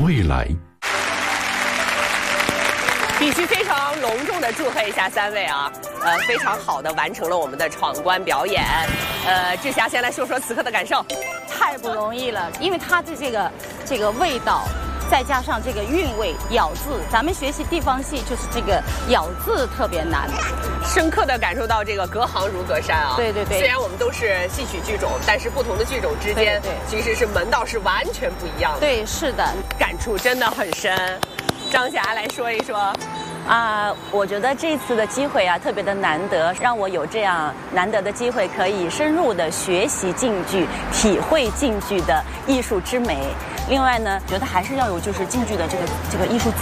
未来。 必须非常隆重的祝贺一下3位啊，非常好的完成了我们的闯关表演。志霞先来说说此刻的感受。 太不容易了，因为它的这个味道，再加上这个韵味、咬字，咱们学习地方戏就是这个咬字特别难。 深刻的感受到这个隔行如隔山啊！ 对对对。 虽然我们都是戏曲剧种，但是不同的剧种之间，其实是门道是完全不一样的。 对，是的， 感触真的很深。张霞来说一说。 我觉得这次的机会啊特别的难得，让我有这样难得的机会可以深入的学习京剧，体会京剧的艺术之美。另外呢，觉得还是要有就是京剧的这个艺术